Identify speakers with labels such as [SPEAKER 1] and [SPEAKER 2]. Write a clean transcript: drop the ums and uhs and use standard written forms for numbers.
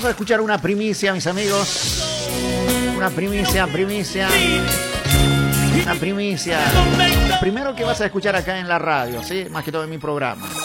[SPEAKER 1] Vamos a escuchar una primicia, mis amigos. Una primicia. Una primicia. Primero que vas a escuchar acá en la radio, ¿sí? Más que todo en mi programa.